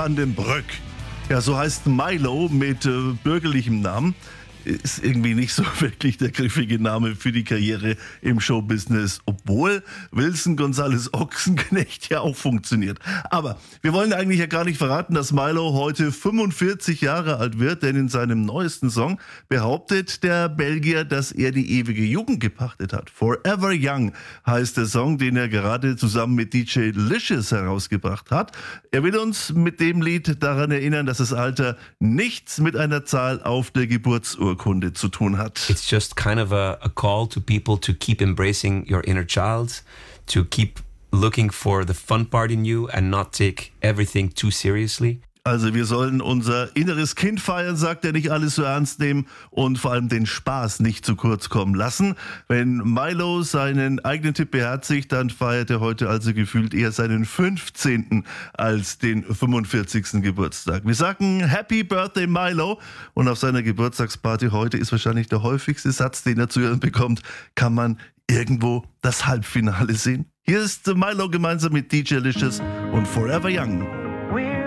van den Brück. Ja, so heißt Milo mit bürgerlichem Namen. Ist irgendwie nicht so wirklich der griffige Name für die Karriere im Showbusiness, obwohl Wilson González Ochsenknecht ja auch funktioniert. Aber wir wollen eigentlich ja gar nicht verraten, dass Milo heute 45 Jahre alt wird, denn in seinem neuesten Song behauptet der Belgier, dass er die ewige Jugend gepachtet hat. Forever Young heißt der Song, den er gerade zusammen mit DJ Licious herausgebracht hat. Er will uns mit dem Lied daran erinnern, dass das Alter nichts mit einer Zahl auf der Geburtsurkunde zu tun hat. It's just kind of a call to people to keep embracing your inner child, to keep looking for the fun part in you and not take everything too seriously. Also wir sollen unser inneres Kind feiern, sagt er, nicht alles so ernst nehmen und vor allem den Spaß nicht zu kurz kommen lassen. Wenn Milo seinen eigenen Tipp beherzigt, dann feiert er heute also gefühlt eher seinen 15. als den 45. Geburtstag. Wir sagen Happy Birthday Milo und auf seiner Geburtstagsparty heute ist wahrscheinlich der häufigste Satz, den er zu hören bekommt, kann man irgendwo das Halbfinale sehen? Hier ist Milo gemeinsam mit DJ Licious und Forever Young.